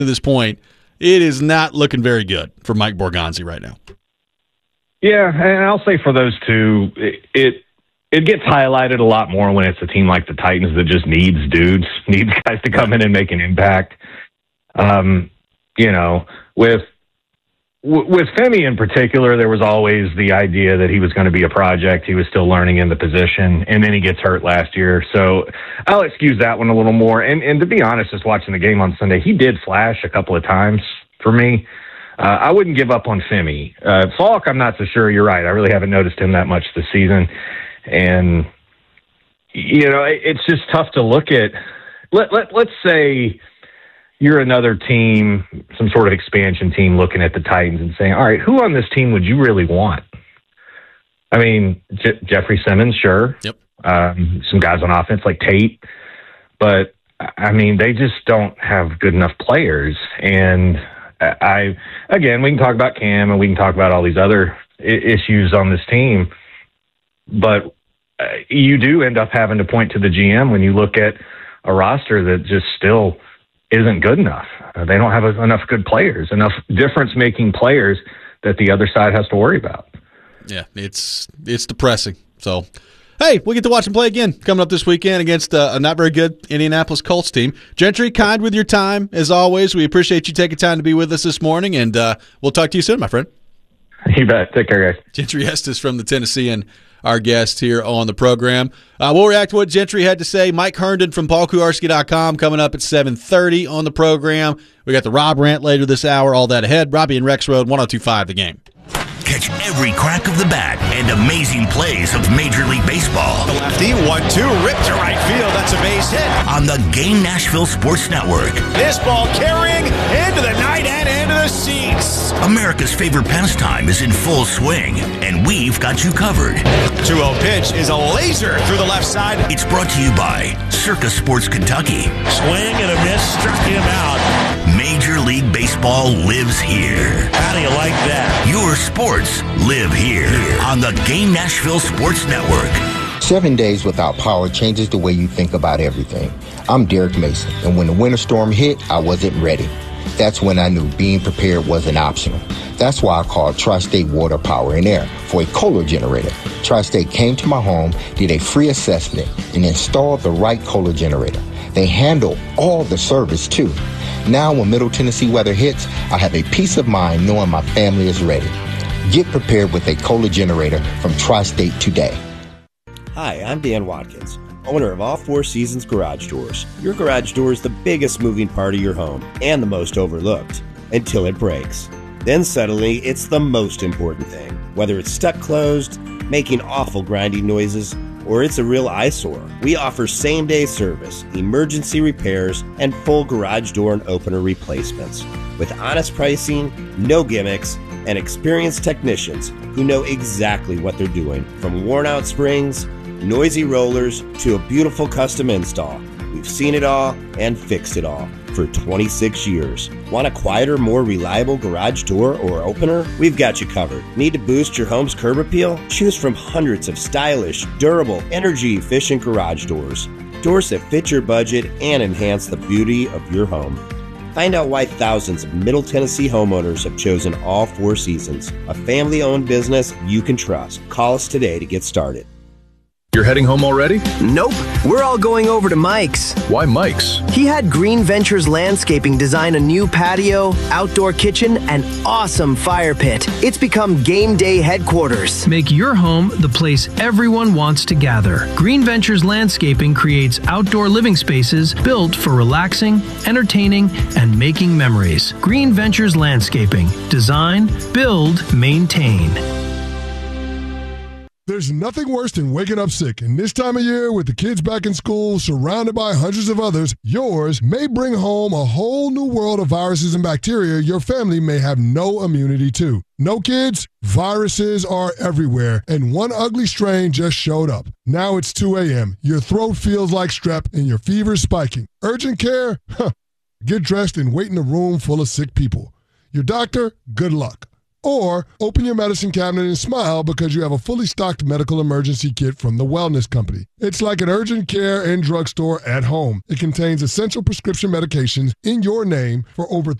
to this point, it is not looking very good for Mike Borgonzi right now. Yeah, and I'll say for those two, it gets highlighted a lot more when it's a team like the Titans that just needs guys to come in and make an impact. With Femi in particular, there was always the idea that he was going to be a project. He was still learning in the position, and then he gets hurt last year. So I'll excuse that one a little more. And to be honest, just watching the game on Sunday, he did flash a couple of times for me. I wouldn't give up on Femi. Falk, I'm not so sure. You're right. I really haven't noticed him that much this season. And, it's just tough to look at. Let's say you're another team, some sort of expansion team looking at the Titans and saying, all right, who on this team would you really want? I mean, Jeffrey Simmons, sure. Yep. Some guys on offense like Tate. But, I mean, they just don't have good enough players. And again, we can talk about Cam and we can talk about all these other issues on this team. But you do end up having to point to the GM when you look at a roster that just still isn't good enough. They don't have enough good players, enough difference-making players that the other side has to worry about. Yeah, it's depressing. So, hey, we get to watch them play again coming up this weekend against a not very good Indianapolis Colts team. Gentry, kind with your time, as always. We appreciate you taking time to be with us this morning, and we'll talk to you soon, my friend. You bet. Take care, guys. Gentry Estes from the Tennessean, our guest here on the program. We'll react to what Gentry had to say. Mike Herndon from PaulKuharski.com coming up at 7:30 on the program. We got the Rob Rant later this hour, all that ahead. Robbie and Rex Road, 102.5 The Game. Catch every crack of the bat and amazing plays of Major League Baseball. The lefty, 1-2, ripped to right field. That's a base hit. On the Game Nashville Sports Network. This ball carrying into the night and into the seats. America's favorite pastime is in full swing, and we've got you covered. 2-0 pitch is a laser through the left side. It's brought to you by Circa Sports Kentucky. Swing and a miss, struck him out. Major League Baseball lives here. How do you like that? Your sports live here on the Game Nashville Sports Network. 7 days without power changes the way you think about everything. I'm Derek Mason, and when the winter storm hit, I wasn't ready. That's when I knew being prepared wasn't optional. That's why I called Tri-State Water, Power, and Air for a Kohler generator. Tri-State came to my home, did a free assessment, and installed the right Kohler generator. They handle all the service, too. Now, when Middle Tennessee weather hits, I have a peace of mind knowing my family is ready. Get prepared with a Kohler generator from Tri-State today. Hi, I'm Dan Watkins, owner of All Four Seasons Garage Doors. Your garage door is the biggest moving part of your home and the most overlooked until it breaks. Then suddenly, it's the most important thing. Whether it's stuck closed, making awful grinding noises, or it's a real eyesore, we offer same-day service, emergency repairs, and full garage door and opener replacements. With honest pricing, no gimmicks, and experienced technicians who know exactly what they're doing. From worn-out springs, noisy rollers, to a beautiful custom install. We've seen it all and fixed it all for 26 years. Want a quieter, more reliable garage door or opener? We've got you covered. Need to boost your home's curb appeal? Choose from hundreds of stylish, durable, energy-efficient garage doors. Doors that fit your budget and enhance the beauty of your home. Find out why thousands of Middle Tennessee homeowners have chosen All Four Seasons, a family-owned business you can trust. Call us today to get started. You're heading home already? Nope. We're all going over to Mike's. Why Mike's? He had Green Ventures Landscaping design a new patio, outdoor kitchen, and awesome fire pit. It's become game day headquarters. Make your home the place everyone wants to gather. Green Ventures Landscaping creates outdoor living spaces built for relaxing, entertaining, and making memories. Green Ventures Landscaping. Design, build, maintain. There's nothing worse than waking up sick, and this time of year, with the kids back in school, surrounded by hundreds of others, yours may bring home a whole new world of viruses and bacteria your family may have no immunity to. No kids? Viruses are everywhere, and one ugly strain just showed up. Now it's 2 a.m., your throat feels like strep, and your fever's spiking. Urgent care? Get dressed and wait in a room full of sick people. Your doctor? Good luck. Or open your medicine cabinet and smile because you have a fully stocked medical emergency kit from the Wellness Company. It's like an urgent care and drugstore at home. It contains essential prescription medications in your name for over